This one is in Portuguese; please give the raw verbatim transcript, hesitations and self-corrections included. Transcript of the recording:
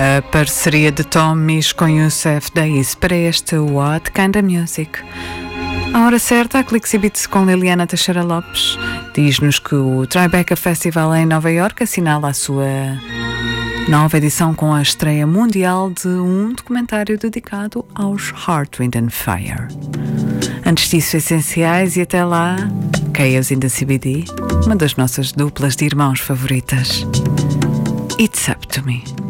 A parceria de Tom Misch com Youssef Dayis para este What Kind of Music. A hora certa, a Cliques e Beats com Liliana Teixeira Lopes diz-nos que o Tribeca Festival em Nova Iorque assinala a sua nova edição com a estreia mundial de um documentário dedicado aos Heart, Wind and Fire. Antes disso, essenciais e até lá, Chaos in the C B D, uma das nossas duplas de irmãos favoritas. It's Up to Me.